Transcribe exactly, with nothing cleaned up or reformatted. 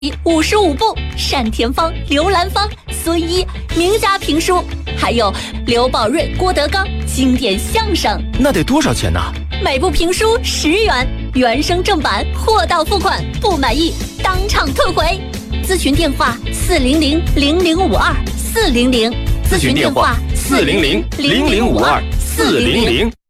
五十五部单田芳、刘兰芳、孙一名家评书，还有刘宝瑞、郭德纲经典相声。 那得多少钱呢？ 每部评书十元，原声正版，货到付款，不满意当场退回。咨询电话：四零零零零五二四零零。 咨询电话：四零零零零五二四零零。